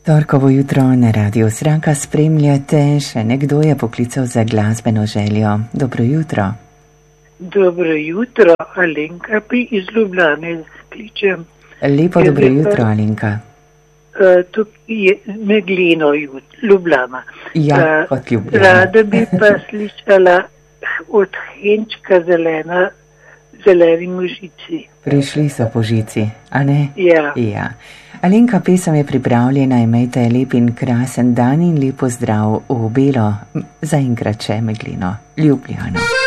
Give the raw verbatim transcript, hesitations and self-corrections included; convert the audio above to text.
Torkovo jutro na Radiu Sraka spremljate, še nekdo je poklical za glasbeno željo. Dobro jutro. Dobro jutro, Alenka pri iz Ljubljane kličem. Lepo Jaz dobro bi pa- jutro, Alenka. Uh, tukaj je Meglino, jut- Ljubljana. Ja, Eh, kot Ljubljana. Rada bi pa slišala od Henčka zelena, zeleni mužici. Prišli so po žici, a ne? Ja. Ja. Alenka, pesem je pripravljena, imejte lep in krasen dan in lep pozdrav v Belo, zaenkrat še Meglino, Ljubljano.